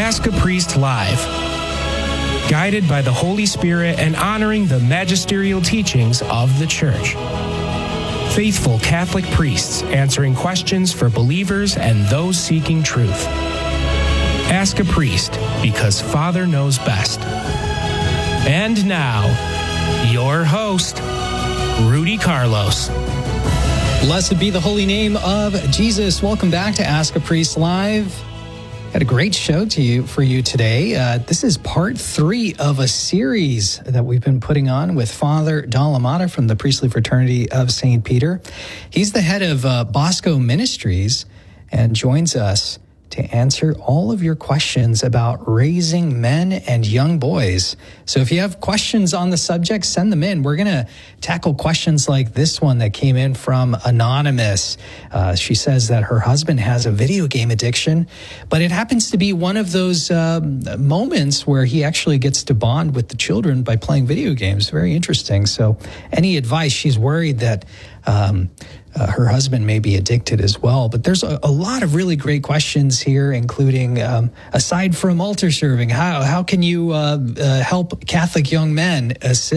Ask a Priest Live. Guided by the Holy Spirit and honoring the magisterial teachings of the Church. Faithful Catholic priests answering questions for believers and those seeking truth. Ask a Priest, because Father knows best. And now, your host, Rudy Carlos. Blessed be the holy name of Jesus. Welcome back to Ask a Priest Live. Got a great show for you today. This is part 3 of a series that we've been putting on with Father Don LaMotta from the Priestly Fraternity of St. Peter. He's the head of Bosco Ministries and joins us to answer all of your questions about raising men and young boys. So if you have questions on the subject, send them in. We're going to tackle questions like this one that came in from Anonymous. She says that her husband has a video game addiction, but it happens to be one of those moments where he actually gets to bond with the children by playing video games. Very interesting. So any advice? She's worried that her husband may be addicted as well. But there's a lot of really great questions here, including, aside from altar serving, how can you help Catholic young men